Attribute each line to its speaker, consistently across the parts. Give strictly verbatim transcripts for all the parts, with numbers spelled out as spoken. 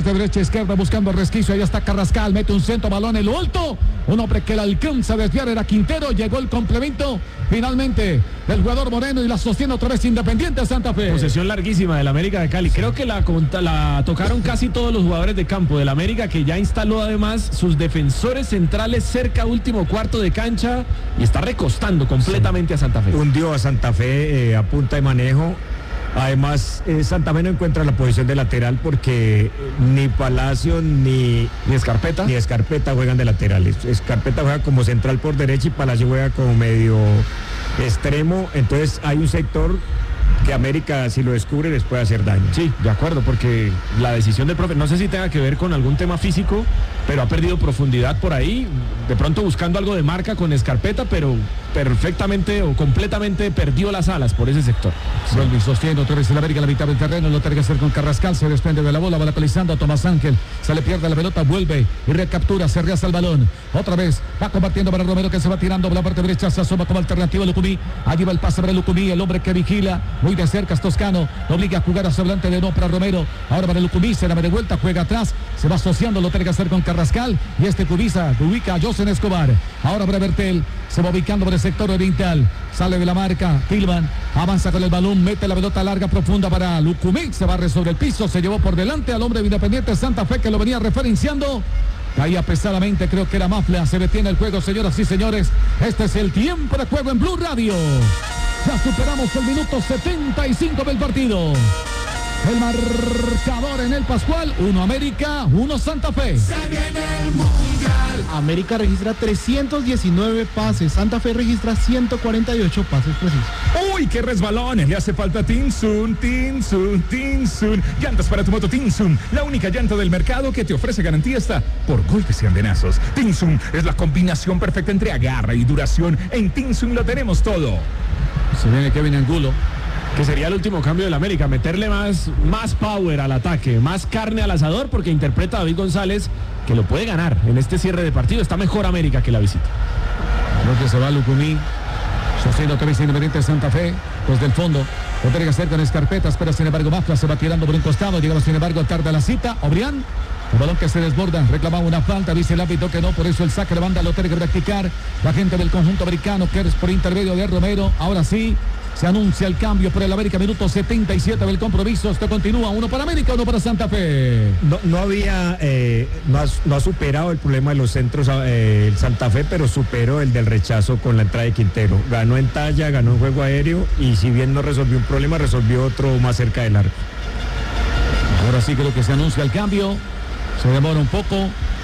Speaker 1: parte derecha, izquierda, buscando resquicio. Ahí está Carrascal, mete un centro, balón en lo alto. Un hombre que la alcanza a desviar era Quintero. Llegó el complemento finalmente del jugador Moreno y la sostiene otra vez Independiente Santa Fe.
Speaker 2: Posesión larguísima del América de Cali. Creo que la, la tocaron casi todos los jugadores de campo del América, que ya instaló además sus defensores centrales cerca último cuarto de cancha y está recostando completamente a Santa Fe.
Speaker 3: Hundió a Santa Fe eh, a punta de manejo. Además, eh, Santa Fe no encuentra la posición de lateral porque ni Palacio ni,
Speaker 2: ni Escarpeta
Speaker 3: ni Escarpeta juegan de laterales. Escarpeta juega como central por derecha y Palacio juega como medio extremo. Entonces hay un sector que América, si lo descubre, les puede hacer daño.
Speaker 2: Sí, de acuerdo, porque la decisión del profe, no sé si tenga que ver con algún tema físico, pero ha perdido profundidad por ahí, de pronto buscando algo de marca con Escarpeta, pero perfectamente o completamente perdió las alas por ese sector.
Speaker 1: Sí. Vuelve y sostiene otra vez el América en la mitad del terreno, lo tiene que hacer con Carrascal, se desprende de la bola, va localizando a Tomás Ángel, se le pierde la pelota, vuelve y recaptura, se rehace el balón, otra vez, va compartiendo para Romero que se va tirando por la parte derecha, se asoma como alternativa a Lucumí, allí va el pase para Lucumí, el hombre que vigila, muy de cerca es Toscano, lo obliga a jugar hacia adelante de nuevo para Romero, ahora para Lucumí, se la de vuelta, juega atrás, se va asociando, lo tiene que hacer con Carrascal, y este Cubiza, ubica a Josen Escobar, ahora para Bertel, se va ubicando por el sector oriental, sale de la marca, Tilman, avanza con el balón, mete la pelota larga, profunda para Lucumí, se barre sobre el piso, se llevó por delante al hombre de Independiente Santa Fe que lo venía referenciando, caía pesadamente, creo que era Mafla, se detiene el juego, señoras y señores, este es el tiempo de juego en Blue Radio, ya superamos el minuto setenta y cinco del partido. El marcador en el Pascual, uno América, uno Santa Fe.
Speaker 4: Se viene el Mundial.
Speaker 5: América registra trescientos diecinueve pases, Santa Fe registra ciento cuarenta y ocho pases precisos.
Speaker 6: ¡Uy, qué resbalones! Le hace falta Tinsun, Tinsun, Tinsun. Llantas para tu moto Tinsun, la única llanta del mercado que te ofrece garantía hasta por golpes y andenazos. Tinsun es la combinación perfecta entre agarre y duración. En Tinsun lo tenemos todo.
Speaker 1: Se viene Kevin Angulo,
Speaker 2: que sería el último cambio del América, meterle más, más power al ataque, más carne al asador, porque interpreta a David González que lo puede ganar en este cierre de partido. Está mejor América que la visita.
Speaker 1: Creo que se va Lucumí, sosteniendo otra vez Independiente Santa Fe, desde el fondo, lo tiene que hacer con Escarpeta, espera sin embargo Mafla, se va tirando por un costado, llegamos sin embargo tarde a la cita, Obrián, el balón que se desborda, reclamaba una falta, dice el árbitro que no, por eso el saque de banda lo tiene que practicar la gente del conjunto americano, que es por intermedio de Romero, ahora sí, se anuncia el cambio por el América, minuto setenta y siete del compromiso. Esto continúa, uno para América, uno para Santa Fe.
Speaker 3: No, no había, eh, no, ha, no ha superado el problema de los centros eh, el Santa Fe, pero superó el del rechazo con la entrada de Quintero. Ganó en talla, ganó en juego aéreo y si bien no resolvió un problema, resolvió otro más cerca del arco.
Speaker 1: Ahora sí creo que se anuncia el cambio. Se demora un poco.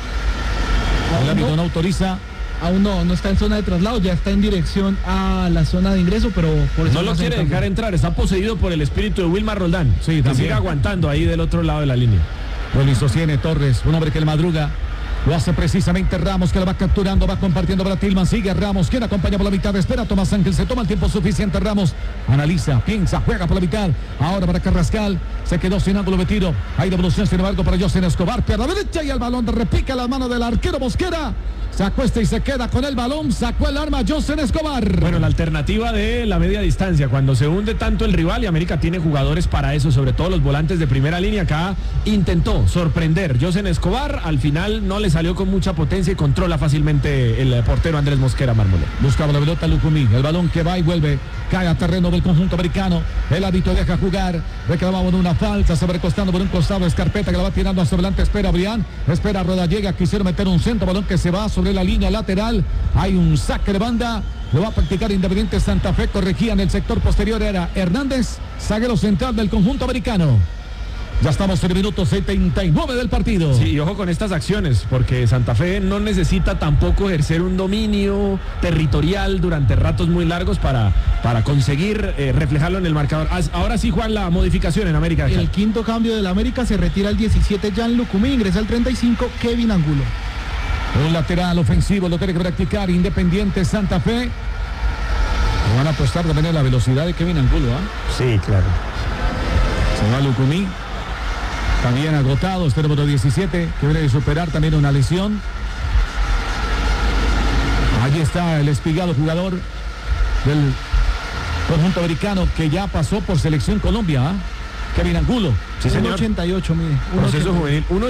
Speaker 1: El árbitro no autoriza.
Speaker 5: Aún no, no está en zona de traslado, ya está en dirección a la zona de ingreso, pero por eso
Speaker 2: no lo quiere dejar entrar, está poseído por el espíritu de Wilmar Roldán.
Speaker 1: Sí,
Speaker 2: que sigue aguantando ahí del otro lado de la línea.
Speaker 1: Bueno, y sostiene Torres, un hombre que le madruga. Lo hace precisamente Ramos, que la va capturando, va compartiendo para Tilman, sigue Ramos, quien acompaña por la mitad, espera Tomás Ángel, se toma el tiempo suficiente Ramos, analiza, piensa, juega por la mitad, ahora para Carrascal, se quedó sin ángulo de tiro, hay devolución sin embargo para Josen Escobar, pierna derecha y el balón de repica las manos del arquero Mosquera, se acuesta y se queda con el balón, sacó el arma Josen Escobar.
Speaker 2: Bueno, la alternativa de la media distancia, cuando se hunde tanto el rival y América tiene jugadores para eso, sobre todo los volantes de primera línea, acá intentó sorprender Josen Escobar, al final no le salió con mucha potencia y controla fácilmente el portero Andrés Mosquera Marmolé.
Speaker 1: Buscaba la pelota Lucumí, el balón que va y vuelve, cae a terreno del conjunto americano, el árbitro deja jugar, reclamaba una falta, se va recostando por un costado Escarpeta que la va tirando hacia adelante, espera Brián, espera Rodallega, quisieron meter un centro, balón que se va sobre la línea lateral, hay un saque de banda, lo va a practicar Independiente Santa Fe, corregía en el sector posterior, era Hernández, zaguero central del conjunto americano. Ya estamos en el minuto setenta y nueve del partido.
Speaker 2: Sí, y ojo con estas acciones, porque Santa Fe no necesita tampoco ejercer un dominio territorial durante ratos muy largos para, para conseguir eh, reflejarlo en el marcador. Ahora sí, Juan, la modificación en América.
Speaker 5: El quinto cambio del América, se retira el diecisiete Jan Lucumí, ingresa el treinta y cinco Kevin Angulo.
Speaker 1: Un lateral ofensivo lo tiene que practicar Independiente Santa Fe. Le van a apostar también a la velocidad de Kevin Angulo, ¿ah?
Speaker 3: ¿eh? Sí, claro.
Speaker 1: Se va Lucumí. También agotado, este número diecisiete, que viene de superar también una lesión. Allí está el espigado jugador del conjunto americano que ya pasó por Selección Colombia, ¿eh? Kevin Angulo.
Speaker 2: Sí, señor.
Speaker 5: uno ochenta y ocho, mide.
Speaker 2: Proceso juvenil.